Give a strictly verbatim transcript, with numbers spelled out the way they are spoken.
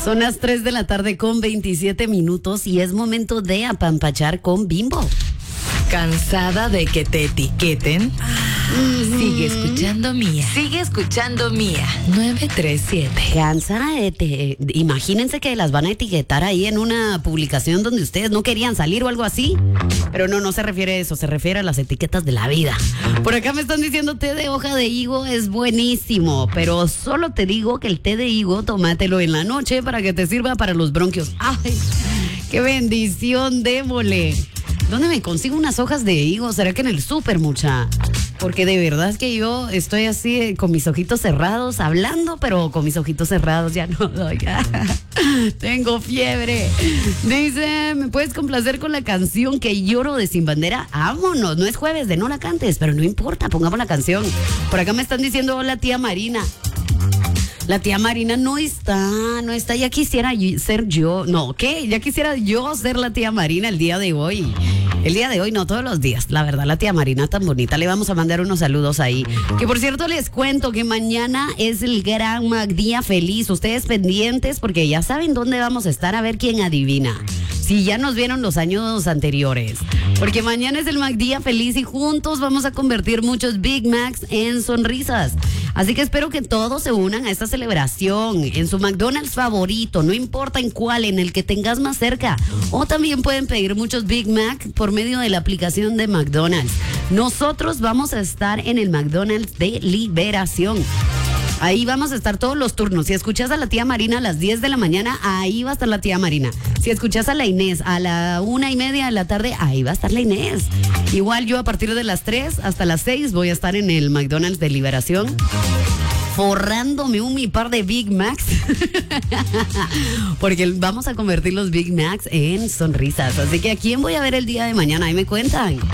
Son las tres de la tarde con veintisiete minutos y es momento de apampachar con Bimbo. ¿Cansada de que te etiqueten? Mm-hmm. Sigue escuchando Mía. Sigue escuchando Mía. nueve tres siete. Cansada de te... Imagínense que las van a etiquetar ahí en una publicación donde ustedes no querían salir o algo así. Pero no, no se refiere a eso, se refiere a las etiquetas de la vida. Por acá me están diciendo té de hoja de higo es buenísimo, pero solo te digo que el té de higo tómatelo en la noche para que te sirva para los bronquios. ¡Ay! ¡Qué bendición, démosle! ¿Dónde me consigo unas hojas de higo? ¿Será que en el súper, mucha? Porque de verdad es que yo estoy así eh, con mis ojitos cerrados, hablando, pero con mis ojitos cerrados ya no doy. Tengo fiebre. Dice, ¿me puedes complacer con la canción Que Lloro de Sin Bandera? Vámonos, no es jueves de no la cantes, pero no importa, pongamos la canción. Por acá me están diciendo, hola tía Marina. La tía Marina no está, no está, ya quisiera ser yo, no, ¿qué? Ya quisiera yo ser la tía Marina el día de hoy. El día de hoy, no todos los días, la verdad, la tía Marina tan bonita, le vamos a mandar unos saludos ahí. Que por cierto les cuento que mañana es el gran Día Feliz, ustedes pendientes porque ya saben dónde vamos a estar, a ver quién adivina. Si ya nos vieron los años anteriores. Porque mañana es el Día Feliz y juntos vamos a convertir muchos Big Macs en sonrisas. Así que espero que todos se unan a esta celebración en su McDonald's favorito, no importa en cuál, en el que tengas más cerca. O también pueden pedir muchos Big Mac por medio de la aplicación de McDonald's. Nosotros vamos a estar en el McDonald's de Liberación. Ahí vamos a estar todos los turnos. Si escuchas a la tía Marina a las diez de la mañana, ahí va a estar la tía Marina. Si escuchas a la Inés a la una y media de la tarde, ahí va a estar la Inés. Igual yo a partir de las tres hasta las seis voy a estar en el McDonald's de Liberación, forrándome un mi par de Big Macs. Porque vamos a convertir los Big Macs en sonrisas. Así que ¿a quién voy a ver el día de mañana? Ahí me cuentan.